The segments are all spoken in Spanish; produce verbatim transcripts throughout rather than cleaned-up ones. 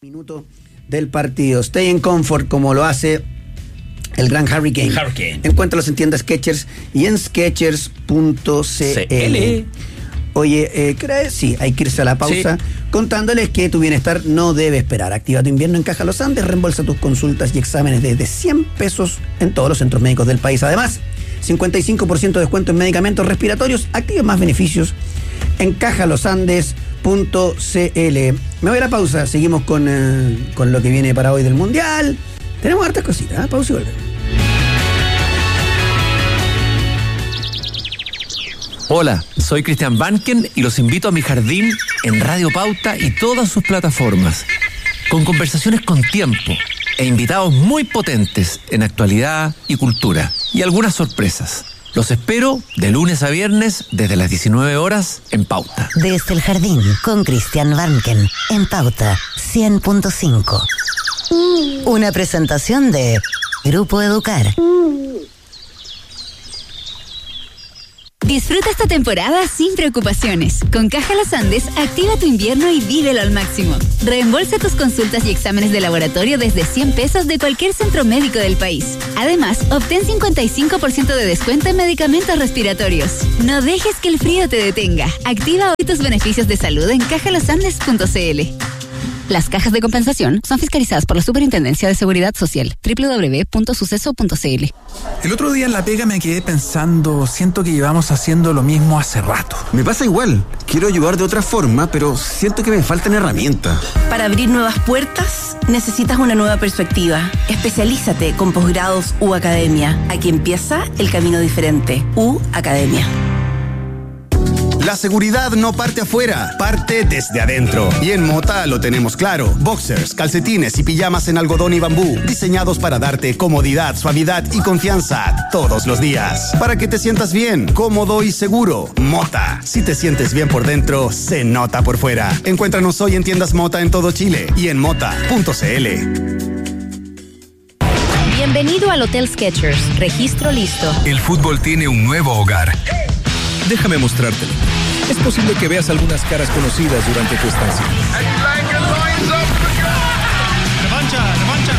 Minuto del partido. Stay in comfort como lo hace el gran Harry Kane. Harry Kane. Encuéntralos en tiendas Skechers y en skechers punto c l. Oye, eh, ¿qué hora es? Sí, hay que irse a la pausa sí. contándoles que tu bienestar no debe esperar. Activa tu invierno en Caja Los Andes, reembolsa tus consultas y exámenes desde cien pesos en todos los centros médicos del país. Además, cincuenta y cinco por ciento de descuento en medicamentos respiratorios. Activa más beneficios en caja los andes punto c l. Me voy a la pausa, seguimos con, eh, con lo que viene para hoy del Mundial. Tenemos hartas cositas, ¿eh? Pausa y volvemos. Hola, soy Cristian Banken y los invito a mi jardín en Radio Pauta y todas sus plataformas, con conversaciones con tiempo e invitados muy potentes en actualidad y cultura, y algunas sorpresas. Los espero de lunes a viernes desde las diecinueve horas en Pauta. Desde el jardín con Cristian Banken en Pauta cien punto cinco. Una presentación de Grupo Educar. Disfruta esta temporada sin preocupaciones. Con Caja Los Andes, activa tu invierno y vívelo al máximo. Reembolsa tus consultas y exámenes de laboratorio desde cien pesos de cualquier centro médico del país. Además, obtén cincuenta y cinco por ciento de descuento en medicamentos respiratorios. No dejes que el frío te detenga. Activa hoy tus beneficios de salud en caja los andes punto c l. Las cajas de compensación son fiscalizadas por la Superintendencia de Seguridad Social. doble u doble u doble u punto suceso punto c l. El otro día en la pega me quedé pensando, siento que llevamos haciendo lo mismo hace rato. Me pasa igual, quiero ayudar de otra forma, pero siento que me faltan herramientas. Para abrir nuevas puertas, necesitas una nueva perspectiva. Especialízate con posgrados U Academia. Aquí empieza el camino diferente. U Academia. La seguridad no parte afuera, parte desde adentro. Y en Mota lo tenemos claro. Boxers, calcetines y pijamas en algodón y bambú, diseñados para darte comodidad, suavidad y confianza todos los días. Para que te sientas bien, cómodo y seguro. Mota. Si te sientes bien por dentro, se nota por fuera. Encuéntranos hoy en tiendas Mota en todo Chile y en mota punto c l. Bienvenido al Hotel Skechers. Registro listo. El fútbol tiene un nuevo hogar. Déjame mostrártelo. Es posible que veas algunas caras conocidas durante tu estancia. ¡Revancha, revancha!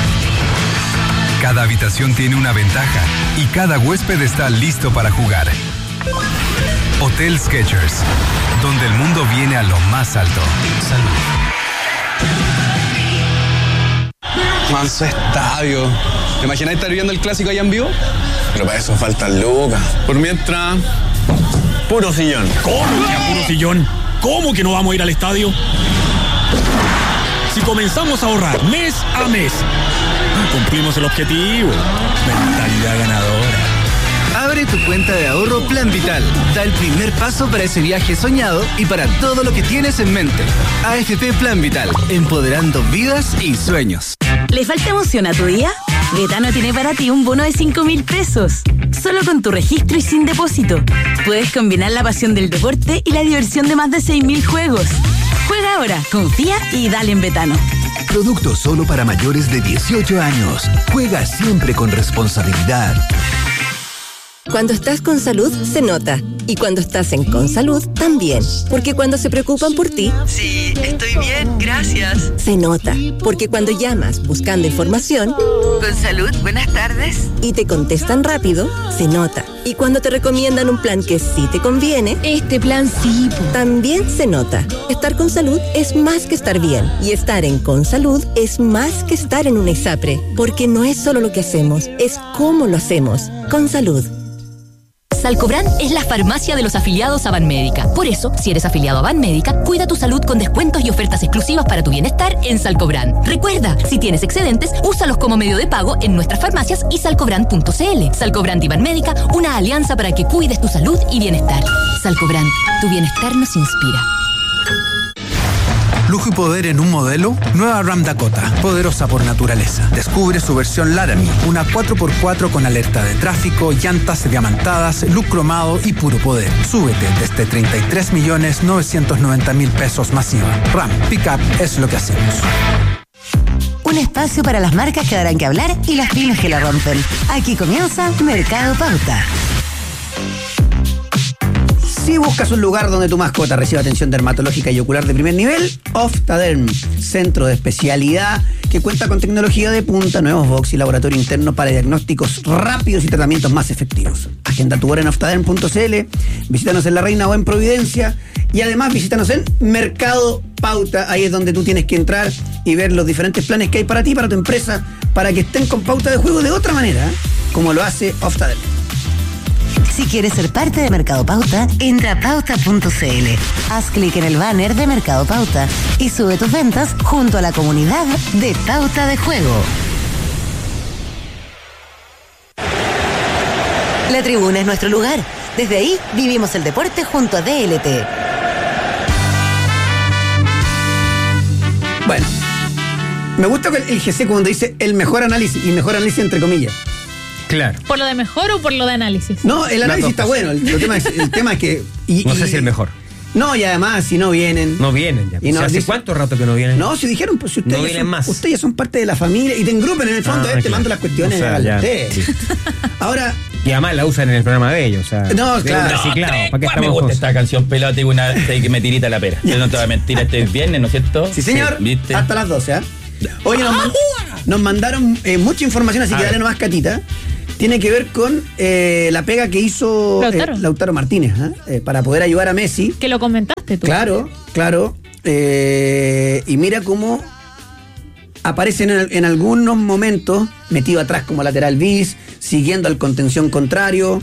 Cada habitación tiene una ventaja y cada huésped está listo para jugar. Hotel Skechers, donde el mundo viene a lo más alto. Salud. Manso estadio. ¿Te imaginas estar viendo el clásico allá en vivo? Pero para eso faltan lucas. Por mientras... Puro sillón. ¿Cómo que a puro sillón? ¿Cómo que no vamos a ir al estadio? Si comenzamos a ahorrar mes a mes, cumplimos el objetivo. Mentalidad ganadora. Abre tu cuenta de ahorro Plan Vital. Da el primer paso para ese viaje soñado y para todo lo que tienes en mente. A F P Plan Vital, empoderando vidas y sueños. ¿Le falta emoción a tu día? Betano tiene para ti un bono de cinco mil pesos. Solo con tu registro y sin depósito. Puedes combinar la pasión del deporte y la diversión de más de seis mil juegos. Juega ahora, confía y dale en Betano. Producto solo para mayores de dieciocho años. Juega siempre con responsabilidad. Cuando estás con salud, se nota. Y cuando estás en Consalud, también. Porque cuando se preocupan por ti... Sí, estoy bien, gracias. Se nota. Porque cuando llamas buscando información... Consalud, buenas tardes. Y te contestan rápido, se nota. Y cuando te recomiendan un plan que sí te conviene... Este plan sí. También se nota. Estar con salud es más que estar bien. Y estar en Consalud es más que estar en una ISAPRE. Porque no es solo lo que hacemos, es cómo lo hacemos. Consalud. Salcobran es la farmacia de los afiliados a Banmédica. Por eso, si eres afiliado a Banmédica, cuida tu salud con descuentos y ofertas exclusivas para tu bienestar en Salcobran. Recuerda, si tienes excedentes, úsalos como medio de pago en nuestras farmacias y salcobran punto c l. Salcobran y Banmédica, una alianza para que cuides tu salud y bienestar. Salcobran, tu bienestar nos inspira. Lujo y poder en un modelo. Nueva Ram Dakota, poderosa por naturaleza. Descubre su versión Laramie, una cuatro por cuatro con alerta de tráfico, llantas diamantadas, look cromado y puro poder. Súbete desde treinta y tres millones novecientos noventa mil pesos masiva. Ram, pick up es lo que hacemos. Un espacio para las marcas que darán que hablar y las pymes que la rompen. Aquí comienza Mercado Pauta. Si buscas un lugar donde tu mascota reciba atención dermatológica y ocular de primer nivel, Optaderm, centro de especialidad que cuenta con tecnología de punta, nuevos box y laboratorio interno para diagnósticos rápidos y tratamientos más efectivos. Agenda tu hora en optaderm punto c l, visítanos en La Reina o en Providencia y además visítanos en Mercado Pauta. Ahí es donde tú tienes que entrar y ver los diferentes planes que hay para ti, para tu empresa, para que estén con pauta de juego de otra manera, ¿eh? Como lo hace Optaderm. Si quieres ser parte de Mercado Pauta, entra a pauta punto c l. Haz clic en el banner de Mercado Pauta y sube tus ventas junto a la comunidad de Pauta de Juego. La tribuna es nuestro lugar. Desde ahí vivimos el deporte junto a D L T. Bueno, me gusta el G C cuando dice el mejor análisis, y mejor análisis entre comillas. Claro. ¿Por lo de mejor o por lo de análisis? No, el análisis está bueno. El, el, tema, es, el tema es que... Y, no y, sé si el mejor. No, y además, si no vienen... No vienen ya. Y no, ¿Hace dice, cuánto rato que no vienen? No, si dijeron, pues si ustedes, no vienen son, más. ustedes son parte de la familia y te engrupen en el fondo, ah, eh, te claro. mando las cuestiones. O sea, ya, sí. Ahora... Y además la usan en el programa de ellos, o sea... No, claro. Reciclado, no, ¿para qué me gusta esta canción pelota y una que me tirita la pera. Yo no te voy a mentir, este es viernes, ¿no es cierto? Sí, señor. Sí, ¿viste? Hasta las doce, ¿eh? Oye, nos, man, nos mandaron eh, mucha información, así a que ver. Dale nomás, Catita. Tiene que ver con eh, la pega que hizo Lautaro, eh, Lautaro Martínez, ¿eh? Eh, para poder ayudar a Messi. Que lo comentaste tú. Claro, claro. Eh, y mira cómo aparece en, en algunos momentos metido atrás como lateral bis, siguiendo al contención contrario.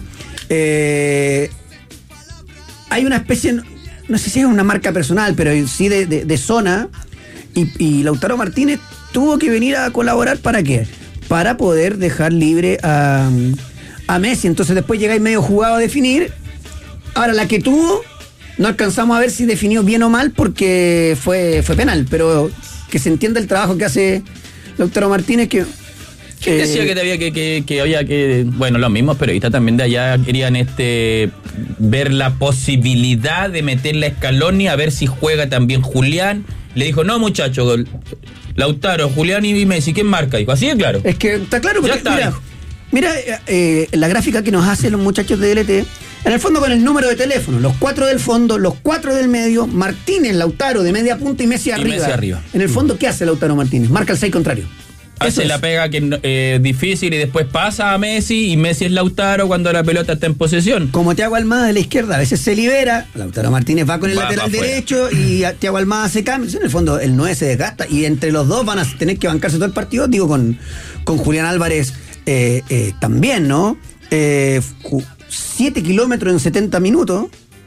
Eh, hay una especie, no sé si es una marca personal, pero sí de, de, de zona. Y, y Lautaro Martínez tuvo que venir a colaborar, ¿para qué? Para poder dejar libre a, a Messi. Entonces después llegáis medio jugado a definir. Ahora la que tuvo, no alcanzamos a ver si definió bien o mal porque fue, fue penal, pero que se entienda el trabajo que hace Lautaro Martínez, que... ¿Quién eh, decía que había que, que, que había que... Bueno, los mismos periodistas también de allá querían este ver la posibilidad de meterle a Scaloni a ver si juega también Julián. Le dijo, no, muchacho, Lautaro, Julián y Messi, ¿quién marca? Dijo, así de claro. Es que está claro, porque está, mira, mira eh, la gráfica que nos hacen los muchachos de D L T, en el fondo con el número de teléfono, los cuatro del fondo, los cuatro del medio, Martínez, Lautaro de media punta y Messi arriba. Y Messi arriba. En el fondo, ¿qué hace Lautaro Martínez? Marca el seis contrario. Hace la pega que es eh, difícil y después pasa a Messi y Messi es Lautaro cuando la pelota está en posesión. Como Thiago Almada de la izquierda, a veces se libera, Lautaro Martínez va con el va, lateral va derecho y Thiago Almada se cambia. En el fondo el nueve se desgasta y entre los dos van a tener que bancarse todo el partido. Digo, con, con Julián Álvarez eh, eh, también, ¿no? Eh, siete kilómetros en setenta minutos.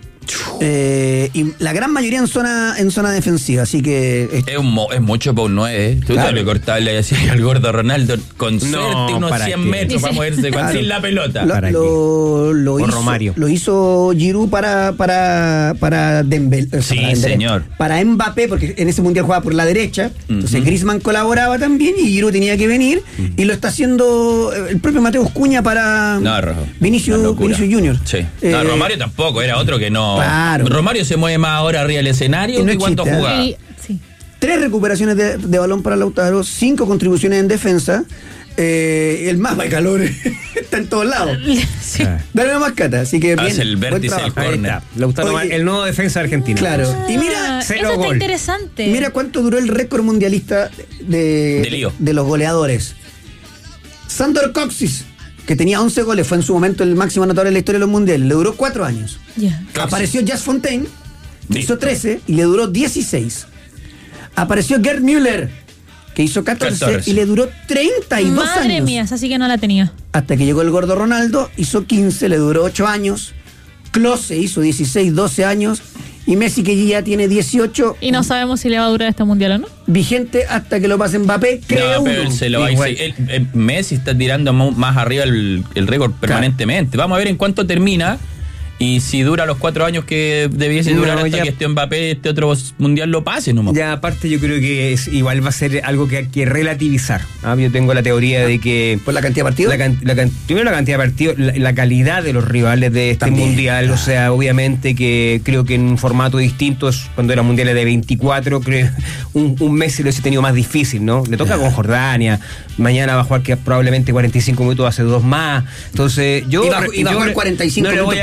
Eh, y la gran mayoría en zona en zona defensiva, así que es, es, un, es mucho para un nueve, ¿eh? Tú claro. Te cortarle así al gordo Ronaldo con suerte no, unos cien qué. metros para moverse claro. sin la pelota. Lo, lo, lo, hizo, Romario. lo hizo Giroud para para para Dembélé, sí, para, Dembélé, señor. para Mbappé, porque en ese mundial jugaba por la derecha, uh-huh. entonces Griezmann colaboraba también y Giroud tenía que venir, uh-huh. y lo está haciendo el propio Mateo Cuña para no, Vinicius, Vinicius Junior. Sí. Eh, no, Romario tampoco, era otro que no. Claro. Romario se mueve más ahora arriba del escenario y, no y cuánto jugaba. Sí, sí. Tres recuperaciones de, de balón para Lautaro, cinco contribuciones en defensa. Eh, el más calor está en todos lados. Sí. Dale más Cata, así que hace el vértice del córner. Lautaro, Oye, el nuevo defensa argentino. Claro. Ah, y mira, cero eso gol. Está interesante. Y mira cuánto duró el récord mundialista de, de, de los goleadores. Sandor Kocsis, que tenía once goles, fue en su momento el máximo anotador en la historia de los mundiales. Le duró cuatro años. Yeah. Apareció Jas Fontaine, que sí. hizo trece y le duró dieciséis. Apareció Gerd Müller, que hizo catorce, catorce y le duró treinta y dos Madre años. Madre mía, así que no la tenía. Hasta que llegó el gordo Ronaldo, hizo quince, le duró ocho años. Klose hizo dieciséis, doce años. Y Messi, que ya tiene dieciocho. Y no sabemos si le va a durar este mundial o no. Vigente hasta que lo pase Mbappé, creo. No, pero él se lo va a ir. Él, él, Messi está tirando más arriba el, el récord permanentemente. Claro. Vamos a ver en cuánto termina. Y si dura los cuatro años que debiese durar no, hasta ya, que este Mbappé, este otro mundial lo pase nomás. Ya aparte yo creo que es, igual va a ser algo que hay que relativizar. ¿Ah? Yo tengo la teoría de que... ¿Por la cantidad de partidos? La, la, primero la cantidad de partidos, la, la calidad de los rivales de este También, mundial. Claro. O sea, obviamente que creo que en un formato distinto, cuando eran mundiales de veinticuatro, creo un, un mes se lo hubiese tenido más difícil, ¿no? Le toca claro. con Jordania, mañana va a jugar que probablemente cuarenta y cinco minutos, hace dos más. Entonces yo... Y va, y va a jugar cuarenta y cinco no minutos a, por el récord.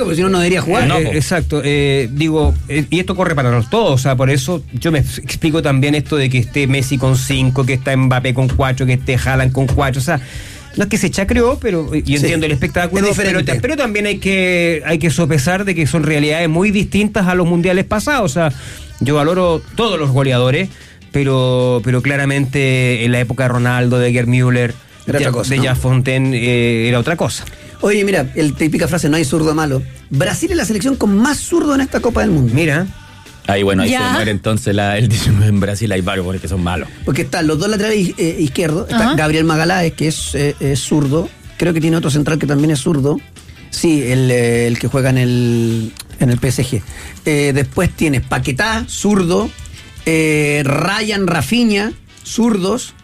juego, porque si no, no debería jugar. No, eh, exacto. Eh, digo, eh, y esto corre para los todos. O sea, por eso yo me explico también esto de que esté Messi con cinco, que está Mbappé con cuatro, que esté Haaland con cuatro. O sea, no es que se chacreó, pero yo sí, entiendo el espectáculo, pero, pero también hay que, hay que sopesar de que son realidades muy distintas a los mundiales pasados. O sea, yo valoro todos los goleadores, pero, pero claramente en la época de Ronaldo, de Gerd Müller, era de, otra cosa, de ¿no? Jan Fontaine, eh, era otra cosa. Oye, mira, el típica frase, no hay zurdo malo. Brasil es la selección con más zurdo en esta Copa del Mundo. Mira. Ahí, bueno, ahí Ya. se muere entonces la, el en Brasil hay varios porque son malos. Porque están los dos laterales eh, izquierdos. Está Ajá. Gabriel Magaláes, que es, eh, es zurdo. Creo que tiene otro central que también es zurdo. Sí, el, eh, el que juega en el, en el P S G. Eh, después tienes Paquetá, zurdo. Eh, Ryan, Rafinha, zurdos.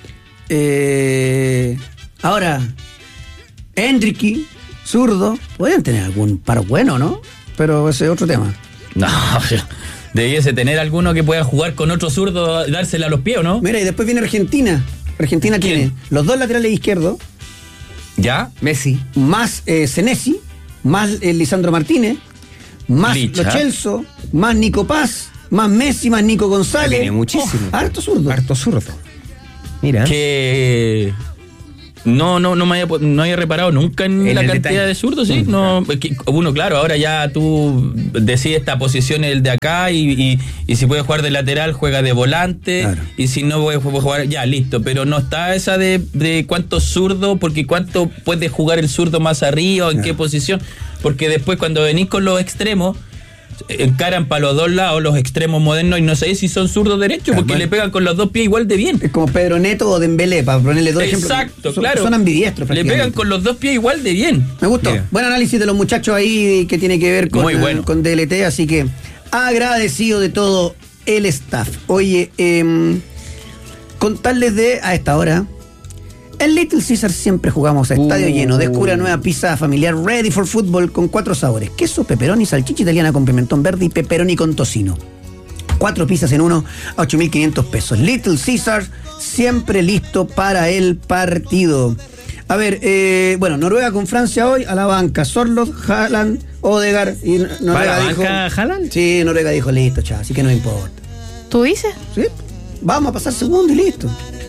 Eh, ahora, Endricky, zurdo. Podrían tener algún paro bueno, ¿no? Pero ese es otro tema. No, debiese tener alguno que pueda jugar con otro zurdo, dársela a los pies, ¿o no? Mira, y después viene Argentina. Argentina tiene los dos laterales izquierdos. ¿Ya? Messi. Más eh, Senesi, más eh, Lisandro Martínez, más Licha. Lo Celso, más Nico Paz, más Messi, más Nico González. Tiene muchísimo. Oh, harto zurdo. Harto zurdo. Mira. Que no, no, no me había, no había reparado nunca en, En la el cantidad detalle. de zurdos, sí. No, es que uno, claro, ahora ya tú decides esta posición el de acá y, y, y si puede jugar de lateral, juega de volante. Claro. Y si no puede jugar, ya, listo. Pero no está esa de, de cuánto zurdo, porque cuánto puede jugar el zurdo más arriba o en Claro. qué posición. Porque después cuando venís con los extremos, encaran para los dos lados los extremos modernos y no sé si son zurdos derechos, Claro, porque bueno. le pegan con los dos pies igual de bien. Es como Pedro Neto o Dembélé, para ponerle dos ejemplos. Exacto, Son- claro. Son ambidiestros. Le pegan prácticamente. con los dos pies igual de bien. Me gustó. Mira. Buen análisis de los muchachos ahí que tiene que ver con, Muy bueno. eh, con D L T, así que agradecido de todo el staff. Oye, eh, contarles de a esta hora. En Little Caesar siempre jugamos a estadio Uh. lleno. Descubre una nueva pizza familiar ready for football con cuatro sabores: queso, pepperoni, salchicha italiana con pimentón verde y pepperoni con tocino. Cuatro pizzas en uno a ocho mil quinientos pesos. Little Caesar siempre listo para el partido. A ver, eh, bueno, Noruega con Francia hoy a la banca. Sorloth, Haaland, Odegaard y ¿Va a Noruega la dijo. banca Haaland? Sí, Noruega dijo listo, chao, así que no importa. ¿Tú dices? ¿Sí? Vamos a pasar segundo y listo.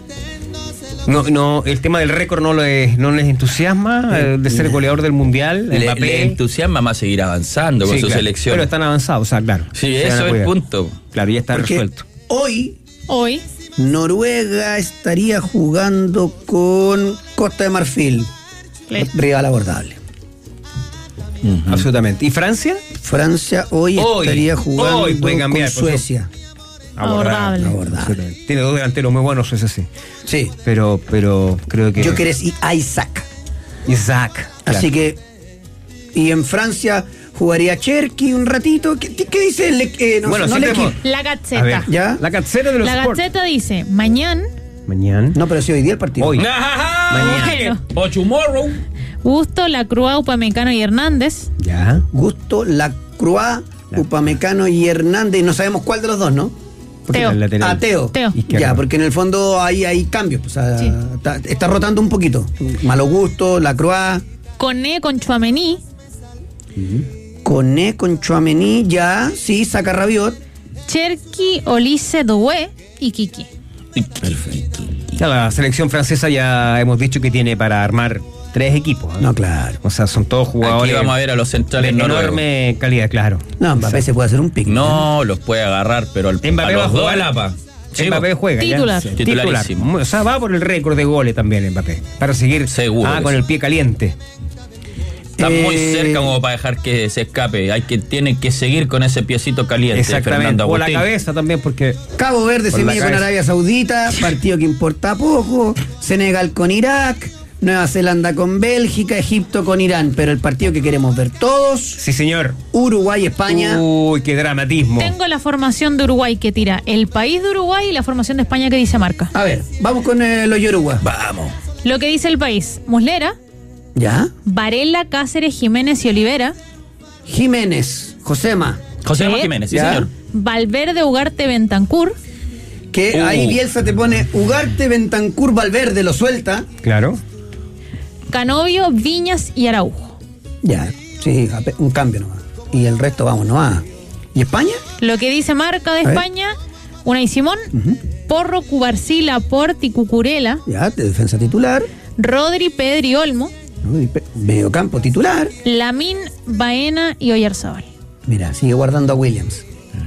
No, no, el tema del récord no, les, no les entusiasma, eh, de ser goleador del mundial. Le, Mbappé. le entusiasma más seguir avanzando con Sí, su claro. selección. Pero están avanzados, o sea, claro. Sí, Se van a eso es el apoyar. punto. Claro, ya está Porque resuelto. hoy Hoy. Noruega estaría jugando con Costa de Marfil. Rival abordable. Uh-huh. Absolutamente. ¿Y Francia? Francia hoy, Hoy, estaría jugando hoy puede cambiar, con por Suecia. Abordable. Abordable. Tiene dos delanteros muy buenos, eso sí. Sí. Pero, pero creo que. Yo querés a Isaac. Isaac. Así que. Y en Francia jugaría Cherki un ratito. ¿Qué, qué dice el eh, no, Bueno, no siempre Lecky? hemos- La A ver, Gazzetta. ¿Ya? La Gazzetta de los La Sport. Gazzetta dice, mañana, Mañana. No, pero si hoy día el partido. Hoy. Mañana. O tomorrow. Gusto, Lacroix, Upamecano y Hernández. Ya. Gusto, Lacroix, Upamecano y Hernández. No sabemos cuál de los dos, ¿no? Porque- Teo. El lateral. Ah, Teo. Teo. Izquierdo. Ya, porque en el fondo hay, hay cambios. O sea, Sí. está, está rotando un poquito. Malo Gusto, Lacroix, Coné con Chouameni. Coné con Chouameni, ya, sí, saca Rabiot. Cherki, Olise, Doué y Kiki. Ya la selección francesa ya hemos dicho que tiene para armar tres equipos. ¿eh? No, claro. O sea, son todos Aquí jugadores vamos a ver a los de centrales noruegos. enorme calidad, claro. No, Mbappé se puede hacer un pick. No, los puede agarrar, pero al Mbappé a va a los dos jugar. a Lapa. Sí, Mbappé juega. ya. Titular. Sí. Titularísimo. O sea, va por el récord de goles también Mbappé. Para seguir Seguro ah, que con sí. el pie caliente. Está muy Eh, cerca como para dejar que se escape. Hay que tiene que seguir con ese piecito caliente. Exactamente. Fernando O la Agustín. cabeza también, porque. Cabo Verde se Por la mide con cabeza. Arabia Saudita, partido que importa poco. Senegal con Irak, Nueva Zelanda con Bélgica, Egipto con Irán. Pero el partido que queremos ver todos, Sí, señor. Uruguay, España. Uy, qué dramatismo. Tengo la formación de Uruguay que tira el país de Uruguay y la formación de España que dice marca. A ver, vamos con eh, los Yoruba. Vamos. Lo que dice el país: Muslera, ¿Ya? Varela, Cáceres, Jiménez y Olivera. Jiménez, Josema. José ¿Qué? Jiménez, sí, ¿Ya? señor. Valverde, Ugarte, Bentancur. Que Uh. ahí Bielsa te pone Ugarte, Bentancur, Valverde, lo suelta. Claro. Canovio, Viñas y Araujo. Ya, Sí, un cambio nomás. Y el resto vamos nomás. ¿Y España? Lo que dice Marca de España, Unai Simón, uh-huh. Porro, Cubarsí, Laporte y Cucurella. Ya, de defensa titular. Rodri, Pedri, Olmo. Mediocampo titular. Lamín, Baena y Oyarzábal. Mira, sigue guardando a Williams.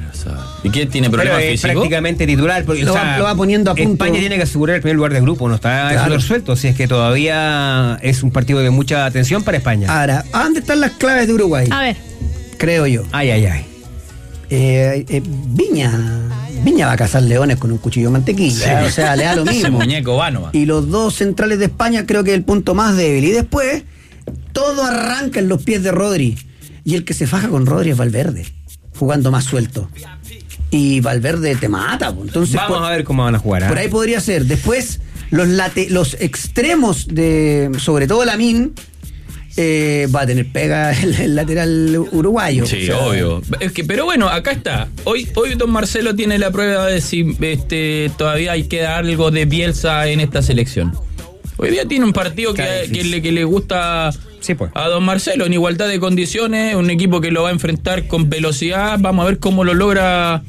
¿Y quién tiene problemas Pero, eh, físicos? Prácticamente titular, porque lo, o sea, va, lo va poniendo a punto. España tiene que asegurar el primer lugar de grupo, no está claro. resuelto, si es que todavía es un partido de mucha atención para España. Ahora, ¿a dónde están las claves de Uruguay? A ver. Creo yo. Ay, ay, ay. Eh, eh, Viña. Viña va a cazar leones con un cuchillo de mantequilla. Sí. O sea, le da lo mismo. Ese muñeco vano. Y los dos centrales de España creo que es el punto más débil. Y después, todo arranca en los pies de Rodri. Y el que se faja con Rodri es Valverde, jugando más suelto. Y Valverde te mata. Entonces, vamos por, a ver cómo van a jugar. ¿eh? Por ahí podría ser. Después, los, late, los extremos de, sobre todo Lamín, eh, va a tener pega el, el lateral uruguayo. Sí, o sea, obvio. Es que, pero bueno, acá está. Hoy, hoy don Marcelo tiene la prueba de si este, todavía hay que dar algo de Bielsa en esta selección. Hoy día tiene un partido que, que, le, que le gusta sí, pues. a don Marcelo en igualdad de condiciones, un equipo que lo va a enfrentar con velocidad. Vamos a ver cómo lo logra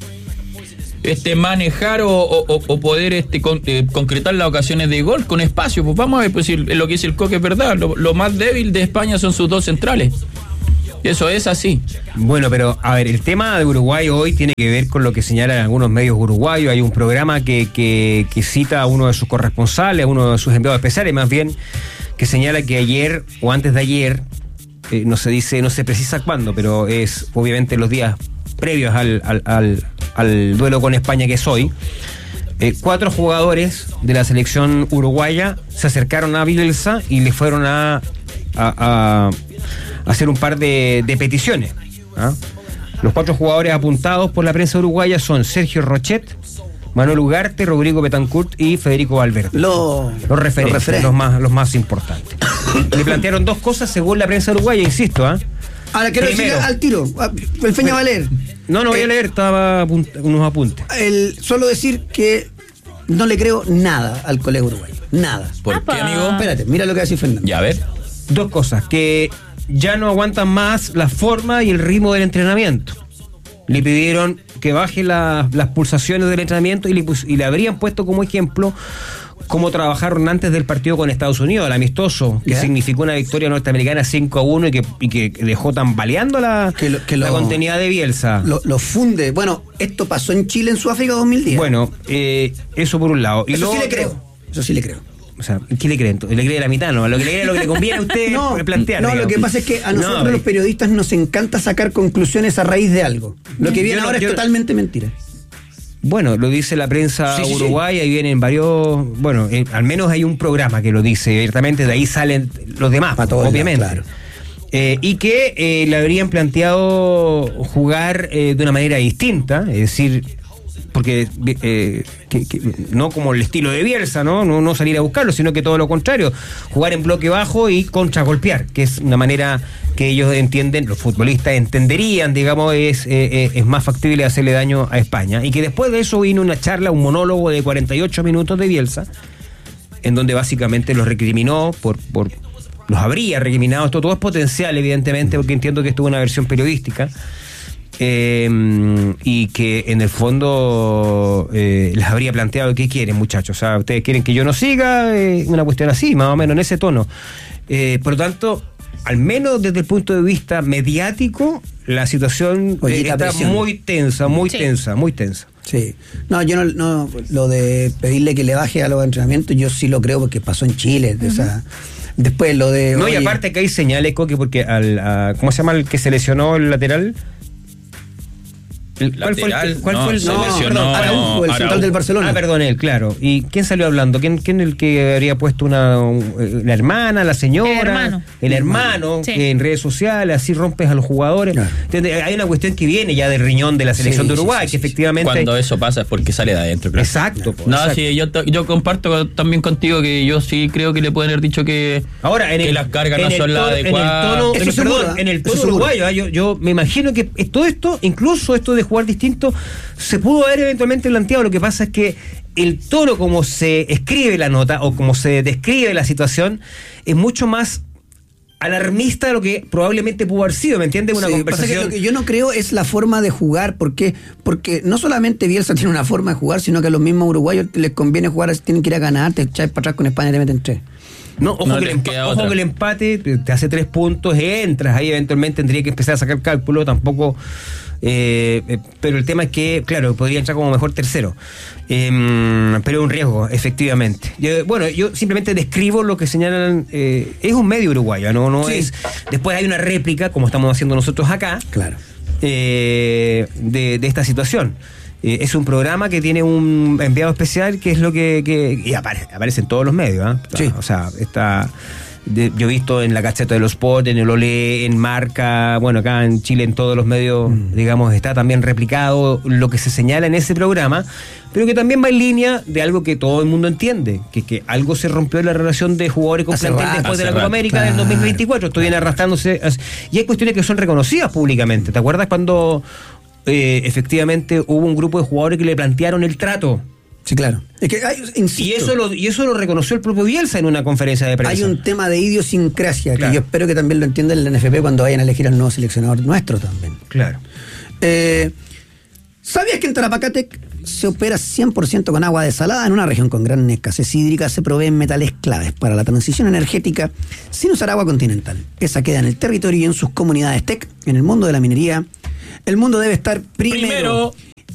este manejar o, o, o poder este con, eh, concretar las ocasiones de gol con espacio. Pues vamos a ver pues, si lo que dice el Coque es verdad. Lo, lo más débil de España son sus dos centrales. Eso es así. Bueno, pero a ver, el tema de Uruguay hoy tiene que ver con lo que señalan algunos medios uruguayos. Hay un programa que, que, que cita a uno de sus corresponsales, a uno de sus enviados especiales más bien, que señala que ayer o antes de ayer, eh, no se dice, no se precisa cuándo, pero es obviamente los días previos al, al, al, al duelo con España que es hoy, eh, cuatro jugadores de la selección uruguaya se acercaron a Bielsa y le fueron a, a, a hacer un par de, de peticiones. ¿ah? Los cuatro jugadores apuntados por la prensa uruguaya son Sergio Rochet, Manuel Ugarte, Rodrigo Betancourt y Federico Valverde. Lo, los referentes, los, referentes. los, más, los más importantes. Le plantearon dos cosas según la prensa uruguaya, insisto. ¿ah? Ahora quiero decir al tiro, el Feña va a leer. No, no voy eh, a leer, estaba apunt- unos apuntes. El, solo decir que no le creo nada al colega uruguayo. Nada. ¿Por Apa. qué, amigo? Espérate, mira lo que va a decir Fernando. Ya, a ver. Dos cosas, que ya no aguantan más la forma y el ritmo del entrenamiento. Le pidieron que baje la, las pulsaciones del entrenamiento y le, y le habrían puesto como ejemplo cómo trabajaron antes del partido con Estados Unidos, el amistoso, que yeah. significó una victoria norteamericana cinco a uno y que, y que dejó tambaleando la, que lo, que la lo, contenida de Bielsa. Lo, lo funde. Bueno, esto pasó en Chile en Sudáfrica dos mil diez. Bueno, eh, eso por un lado. Y eso sí otro, le creo. Eso sí le creo. O sea, ¿qué le creen? ¿Le cree la mitad? No, lo que le cree lo que le conviene a usted no, plantear. No, digamos. Lo que pasa es que a nosotros no, los periodistas nos encanta sacar conclusiones a raíz de algo. Lo que viene yo, ahora yo, es totalmente mentira. Bueno, lo dice la prensa sí, sí, uruguaya sí. y vienen varios... Bueno, eh, al menos hay un programa que lo dice abiertamente, de ahí salen los demás, todos, obviamente. Claro. Eh, y que eh, le habrían planteado jugar eh, de una manera distinta, es decir... porque eh, que, que, no como el estilo de Bielsa, ¿no? ¿no? No salir a buscarlo, sino que todo lo contrario, jugar en bloque bajo y contragolpear, que es una manera que ellos entienden, los futbolistas entenderían, digamos, es, eh, es más factible hacerle daño a España. Y que después de eso vino una charla, un monólogo de cuarenta y ocho minutos de Bielsa, en donde básicamente los recriminó por... por los habría recriminado, esto todo es potencial, evidentemente, porque entiendo que esto es una versión periodística. Eh, y que en el fondo eh, les habría planteado qué quieren, muchachos. O sea, ustedes quieren que yo no siga, eh, una cuestión así, más o menos en ese tono. Eh, por lo tanto, al menos desde el punto de vista mediático, la situación Oye, está presión. muy tensa, muy sí. tensa, muy tensa. Sí. No, yo no, no, lo de pedirle que le baje a los entrenamientos, yo sí lo creo porque pasó en Chile. Uh-huh. O sea, después lo de. No, oye, y aparte que hay señales, Coque, porque al, a, ¿cómo se llama el que se lesionó el lateral? ¿Cuál fue el, cuál no, fue el no, perdón, Araujo, el central del Barcelona? Ah, perdón, él, claro. ¿Y quién salió hablando? ¿Quién, quién el que habría puesto una la hermana, la señora? El hermano. El hermano, sí. que en redes sociales así rompes a los jugadores. Claro. Hay una cuestión que viene ya del riñón de la selección sí, de Uruguay, sí, sí, que efectivamente... Cuando eso pasa es porque sale de adentro. Claro. Exacto. No, exacto. sí, yo, yo comparto también contigo que yo sí creo que le pueden haber dicho que, Ahora, en que el, las cargas no son las adecuadas. En el tono, perdón, en el tono uruguayo, ¿eh? yo, yo me imagino que todo esto, incluso esto de jugar distinto, se pudo haber eventualmente planteado. Lo que pasa es que el tono como se escribe la nota o como se describe la situación es mucho más alarmista de lo que probablemente pudo haber sido, ¿me entiendes? Una Sí, conversación. pasa que lo que yo no creo es la forma de jugar, porque porque no solamente Bielsa tiene una forma de jugar, sino que a los mismos uruguayos les conviene jugar, tienen que ir a ganar, te echas para atrás con España y te meten tres. No, ojo, No que, les el, queda ojo otra. que el empate te, te hace tres puntos, entras, ahí eventualmente tendría que empezar a sacar cálculo, tampoco. Eh, eh, pero el tema es que, claro, podría entrar como mejor tercero. Eh, pero es un riesgo, efectivamente. Yo, bueno, yo simplemente describo lo que señalan. Eh, es un medio uruguayo, no, no Sí. es. Después hay una réplica, como estamos haciendo nosotros acá. Claro. Eh, de, de esta situación. Eh, es un programa que tiene un enviado especial que es lo que, que y aparece, aparece en todos los medios, ¿eh? Sí. O sea, está de, yo he visto en la Gaceta de los Sport, en el Olé, en Marca, bueno, acá en Chile en todos los medios, mm. digamos, está también replicado lo que se señala en ese programa, pero que también va en línea de algo que todo el mundo entiende, que, que algo se rompió en la relación de jugadores con Hace plantel rato, después de la hace Copa rato, América claro, del dos mil veinticuatro. Esto viene arrastrándose, y hay cuestiones que son reconocidas públicamente. ¿Te acuerdas cuando eh, efectivamente hubo un grupo de jugadores que le plantearon el trato? Sí, claro. Es que hay, insisto, Y eso, lo, y eso lo reconoció el propio Bielsa en una conferencia de prensa. hay un tema de idiosincrasia Claro. que yo espero que también lo entiendan en la N F P cuando vayan a elegir al nuevo seleccionador nuestro también. Claro. Eh, ¿Sabías que en Tarapacatec se opera cien por ciento con agua desalada? En una región con gran escasez hídrica se proveen metales claves para la transición energética sin usar agua continental. Esa queda en el territorio y en sus comunidades T E C. En el mundo de la minería, el mundo debe estar primero. Primero.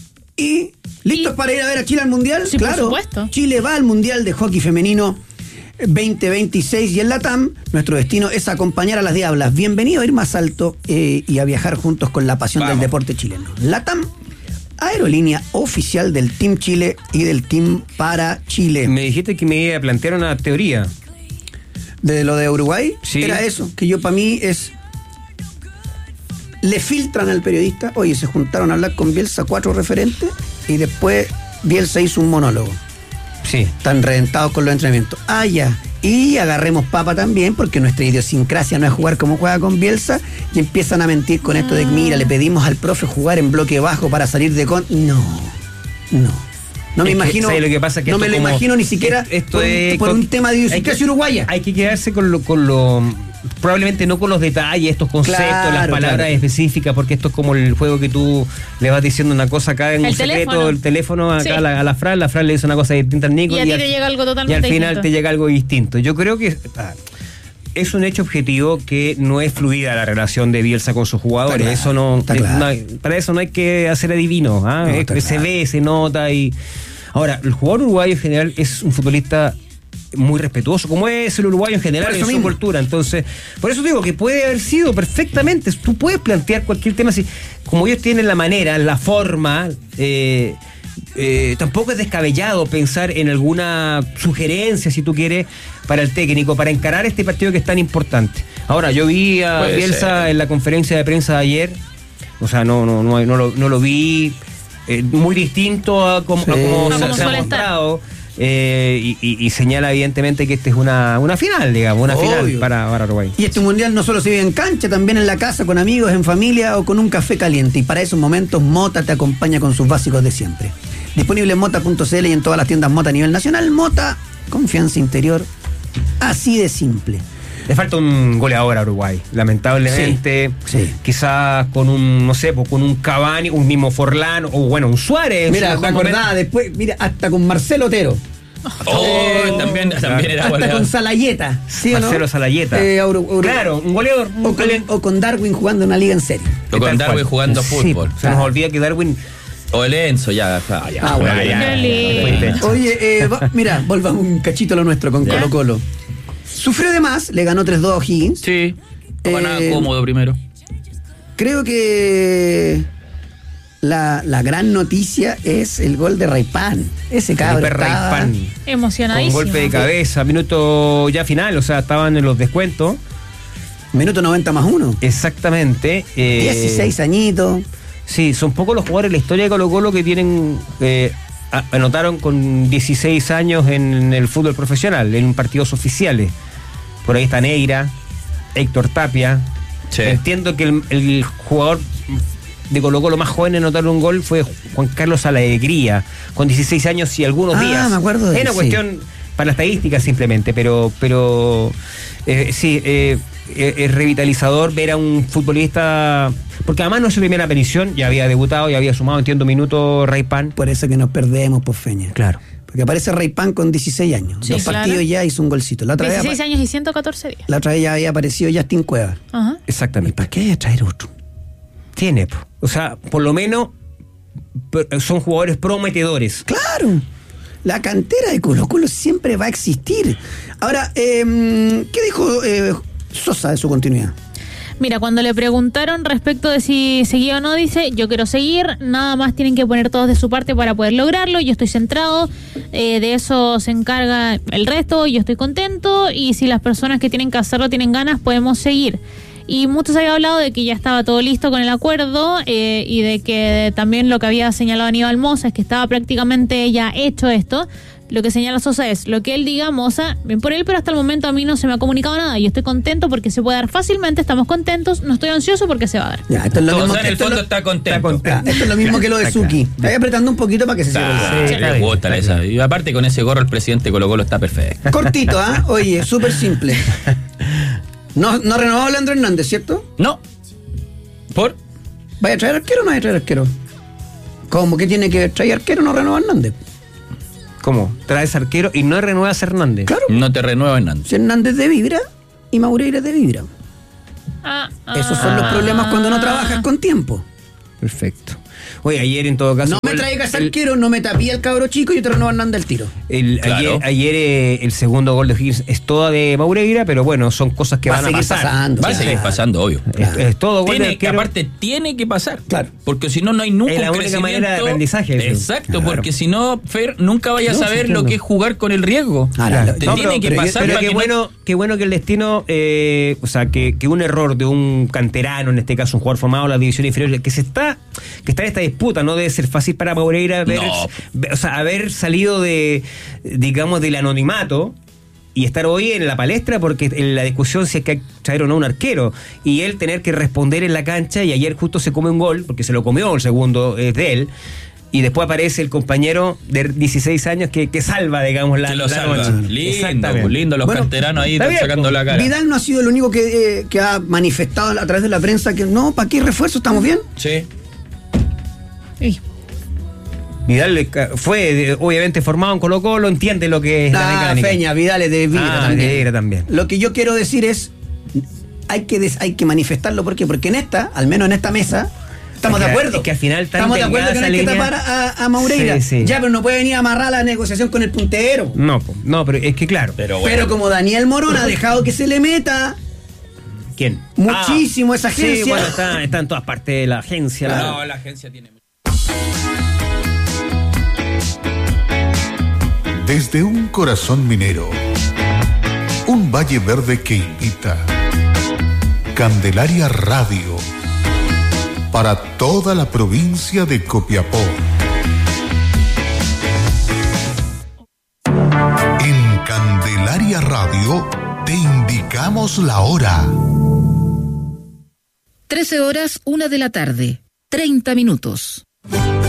Y listos para ir a ver a Chile al Mundial. Sí, por claro. supuesto. Chile va al Mundial de Hockey Femenino veinte veintiséis y en la T A M nuestro destino es acompañar a las Diablas. Bienvenido a ir más alto eh, y a viajar juntos con la pasión Vamos. del deporte chileno. La T A M, aerolínea oficial del Team Chile y del Team para Chile. Me dijiste que me iba a plantear una teoría. De lo de Uruguay, Sí. era eso, que yo para mí es... Le filtran al periodista, oye, se juntaron a hablar con Bielsa cuatro referentes y después Bielsa hizo un monólogo. Sí. Están reventados con los entrenamientos. Ah, ya. Y agarremos papa también, porque nuestra idiosincrasia no es jugar como juega con Bielsa, y empiezan a mentir con esto de que, mira, le pedimos al profe jugar en bloque bajo para salir de con... No, no. No me Es que, imagino, ¿sabes lo que pasa? Que no esto me lo como- imagino ni siquiera esto por, es- un, por con- un tema de idiosincrasia hay que- uruguaya. Hay que quedarse con lo, con lo probablemente no con los detalles, estos conceptos, Claro, las palabras claro. específicas, porque esto es como el juego que tú le vas diciendo una cosa acá en El un secreto, teléfono. el teléfono acá Sí. a, la, a la Fran, la Fran le dice una cosa distinta al Nico Y a ti al- te llega algo y totalmente al final distinto. te llega algo distinto. Yo creo que ah, es un hecho objetivo que no es fluida la relación de Bielsa con sus jugadores. Está claro, eso no, está eh, claro. no hay- para eso no hay que hacer adivinos. ¿ah? No, Es- está se claro. ve, se nota y ahora el jugador uruguayo en general es un futbolista muy respetuoso, como es el uruguayo en general Por en eso su mismo. cultura. Entonces, por eso digo que puede haber sido perfectamente. Tú puedes plantear cualquier tema así, como ellos tienen la manera, la forma. Eh, eh, tampoco es descabellado pensar en alguna sugerencia, si tú quieres, para el técnico, para encarar este partido que es tan importante. Ahora, yo vi a Puede Bielsa ser. en la conferencia de prensa de ayer, o sea, no, no, no, no, lo, no lo vi eh, muy distinto a como, Sí. a como No, se, como se ha suele estar. mostrado. Eh, y, y- y señala evidentemente que esta es una, una final, digamos, una Obvio. final para, para Uruguay. Y este mundial no solo se vive en cancha, también en la casa, con amigos, en familia o con un café caliente. Y para esos momentos, Mota te acompaña con sus básicos de siempre. Disponible en mota punto c l y en todas las tiendas Mota a nivel nacional. Mota, confianza interior, así de simple. Le falta un goleador a Uruguay, lamentablemente. Sí, sí. Quizás con un, no sé, pues con un Cavani, un mismo Forlán, o bueno, un Suárez. en Mira, su me mejor acordaba momento. después, mira, hasta con Marcelo Otero. Oh, también, también era Hasta goleador. con Salayeta. ¿sí o no? Marcelo Salayeta. Eh, Uru- Uru- Claro, un goleador. un O con, goleador. o con Darwin jugando en una liga en serio. O con Tal Darwin cual. jugando Sí, fútbol. se nos olvida que Darwin. O el Enzo, ya. Ah, ya. Ah, bueno, ya, ya. ya. Qué lindo. Fue intenso. Oye, eh, va- mira, volvamos un cachito a lo nuestro con Ya. Colo Colo. Sufrió de más, le ganó tres dos a O'Higgins. Sí. No nada Eh, cómodo primero. Creo que la, la gran noticia es el gol de Raipán. Ese cabrón. Felipe estaba- Raipán. Con Emocionadísimo. golpe de cabeza, minuto ya final, o sea, estaban en los descuentos. Minuto noventa más uno. Exactamente. eh, dieciséis añitos. Sí, son pocos los jugadores de la historia de Colo Colo que tienen eh, a- anotaron con dieciséis años en el fútbol profesional, en partidos oficiales. Por ahí está Neira, Héctor Tapia. Sí. Entiendo que el, el jugador de Colo Colo más joven en anotar un gol fue Juan Carlos Alegría, con dieciséis años y algunos Ah, días. me acuerdo de Es él, una sí. cuestión para la estadística simplemente, pero, pero eh, sí, eh, es, es revitalizador ver a un futbolista, porque además no es su primera aparición, ya había debutado, ya había sumado, entiendo, minutos Ray Pan. Por eso que nos perdemos, pues, Feña. Claro. Porque aparece Ray Pan con dieciséis años. Sí, Dos claro. partidos ya hizo un golcito. La otra dieciséis vez, años y ciento catorce días. la otra vez ya había aparecido Justin Cueva. Ajá. Exactamente. ¿Para qué hay que traer otro? Tiene, po. O sea, por lo menos son jugadores prometedores. Claro. La cantera de Colo Colo siempre va a existir. Ahora, eh, ¿qué dijo eh, Sosa de su continuidad? Mira, cuando le preguntaron respecto de si seguía o no, dice, yo quiero seguir, nada más tienen que poner todos de su parte para poder lograrlo, yo estoy centrado, eh, de eso se encarga el resto, yo estoy contento, y si las personas que tienen que hacerlo tienen ganas, podemos seguir. Y muchos habían hablado de que ya estaba todo listo con el acuerdo, eh, y de que también lo que había señalado Aníbal Mosa es que estaba prácticamente ya hecho esto. Lo que señala Sosa es, lo que él diga, Moza, bien por él, pero hasta el momento a mí no se me ha comunicado nada. Yo estoy contento porque se puede dar fácilmente, estamos contentos, no estoy ansioso porque se va a dar. Ya, esto es lo Sosa mismo, en el esto es fondo lo- está contento. Está contento. ya, esto es lo mismo que lo de Suki. Está apretando un poquito para que se siga. Ah, Sí, le gusta esa. Y aparte con ese gorro el presidente Colo Colo está perfecto. Cortito, ¿ah? Oye, súper simple. No, no renovó Leandro Hernández, ¿cierto? No. ¿Por? ¿Vaya a traer arquero o no vaya a traer arquero? ¿Cómo que tiene que traer arquero no renueva Hernández? ¿Cómo? Traes arquero y no renuevas a Hernández. Claro. No te renueva Hernández. Si Hernández de Vibra y Maureira de Vibra. Ah, Esos son los problemas cuando no trabajas con tiempo. Perfecto. Oye, ayer en todo caso... No me el- traigas el- arquero, no me tapí el cabro chico y yo te renuevo a Hernández al tiro. El, Claro. Ayer, ayer eh, el segundo gol de Higgins es toda de Maureira, pero bueno, son cosas que Va a van a seguir pasar. pasando. Va a Claro. seguir pasando, obvio. Es, es todo gol de Tiene, arquero. aparte, tiene que pasar. Claro. Porque si no, no hay nunca Es la un única crecimiento. manera de aprendizaje, eso. Exacto, Claro. porque si no, Fer, nunca vaya a No, saber sí, lo entiendo. que es jugar con el riesgo. Ahora, Te no, tiene pero- que pero- pasar Pero para qué que no- bueno, qué bueno que el destino, eh, o sea, que, que un error de un canterano, en este caso un jugador formado en la división inferior, que se está, que está en esta disputa, no debe ser fácil para Maureira ver, No. ver- o sea, haber salido de, digamos, del anonimato y estar hoy en la palestra, porque en la discusión si hay que traer o no un arquero, y él tener que responder en la cancha, y ayer justo se come un gol, porque se lo comió el segundo, es de él. Y después aparece el compañero de dieciséis años que, que salva, digamos, la, Que lo la salva. noche. Lindo, Exactamente. pues, lindo los Bueno, canteranos ahí está están bien, sacando pues. la cara. Vidal no ha sido el único que, eh, que ha manifestado a través de la prensa que no, ¿para qué refuerzo? ¿Estamos bien? Sí. Y- Vidal eh, fue eh, obviamente formado en Colo Colo, entiende lo que es la Ah, mecánica. Feña, Vidal es de Vibra Ah, también. de Vibra también. Lo que yo quiero decir es, hay que, des- hay que manifestarlo. ¿Por qué? Porque en esta, al menos en esta mesa, estamos Es de que- acuerdo. es que al final tan estamos de acuerdo delgada que no esa hay que línea. tapar a, a Maureira. Sí, sí. Ya, pero no puede venir a amarrar la negociación con el puntero. No, po, no, pero es que claro. Pero bueno. Pero como Daniel Morón ha dejado que se le meta ¿Quién? muchísimo Ah, esa Sí, agencia. bueno, está, está en todas partes de la agencia. la- No, la agencia tiene mucho. Desde un corazón minero, un valle verde que invita. Candelaria Radio, para toda la provincia de Copiapó. En Candelaria Radio te indicamos la hora. trece horas, una de la tarde, treinta minutos.